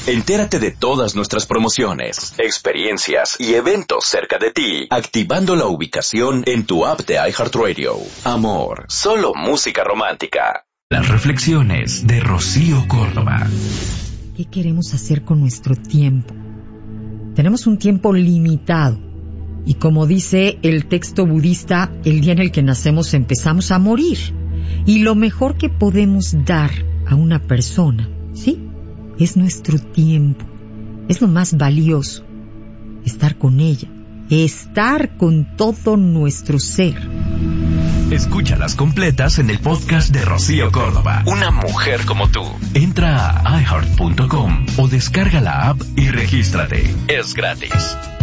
Entérate de todas nuestras promociones, experiencias y eventos cerca de ti, activando la ubicación en tu app de iHeartRadio. Amor, solo música romántica. Las reflexiones de Rocío Córdoba. ¿Qué queremos hacer con nuestro tiempo? Tenemos un tiempo limitado y, como dice el texto budista, el día en el que nacemos empezamos a morir. Y lo mejor que podemos dar a una persona, ¿sí?, es nuestro tiempo. Es lo más valioso. Estar con ella. Estar con todo nuestro ser. Escúchalas completas en el podcast de Rocío Córdoba. Una mujer como tú. Entra a iHeart.com o descarga la app y regístrate. Es gratis.